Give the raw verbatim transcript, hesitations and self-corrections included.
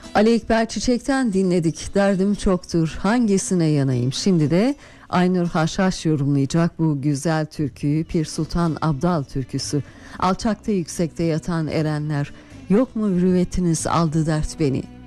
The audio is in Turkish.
Ali Ekber Çiçek'ten dinledik. Derdim çoktur, hangisine yanayım? Şimdi de Aynur Haşhaş yorumlayacak bu güzel türküyü. Pir Sultan Abdal türküsü. Alçakta yüksekte yatan erenler, yok mu mürüvvetiniz aldı dert beni.